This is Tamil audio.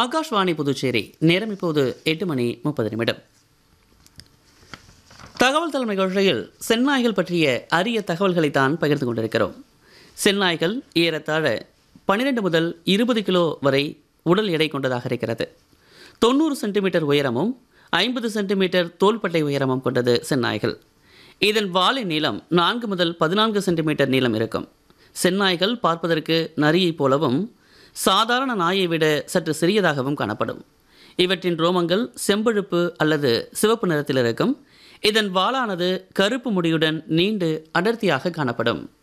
ஆகாஷ்வாணி புதுச்சேரி. நேரம் இப்போது 8:30 தகவல் தலைமை நிகழ்ச்சியில் செந்நாய்கள் பற்றிய அரிய தகவல்களைத்தான் பகிர்ந்து கொண்டிருக்கிறோம். செந்நாய்கள் ஏறத்தாழ 12 முதல் 20 கிலோ வரை உடல் எடை கொண்டதாக இருக்கிறது. 90 சென்டிமீட்டர் உயரமும் 50 சென்டிமீட்டர் தோள்பட்டை உயரமும் கொண்டது செந்நாய்கள். இதன் வாலின் நீளம் 4 முதல் 14 சென்டிமீட்டர் நீளம் இருக்கும். செந்நாய்கள் பார்ப்பதற்கு நரியைப் போலவும் சாதாரண நாயை விட சற்று சிறியதாகவும் காணப்படும். இவற்றின் ரோமங்கள் செம்பழுப்பு அல்லது சிவப்பு நிறத்தில் இருக்கும். இதன் வாலானது கருப்பு முடியுடன் நீண்டு அடர்த்தியாக காணப்படும்.